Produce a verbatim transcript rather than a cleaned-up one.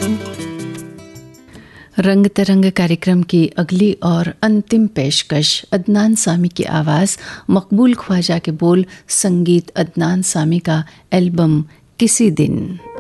रंग तरंग कार्यक्रम की अगली और अंतिम पेशकश अदनान सामी की आवाज़, मकबूल ख्वाजा के बोल, संगीत अदनान सामी का एल्बम किसी दिन।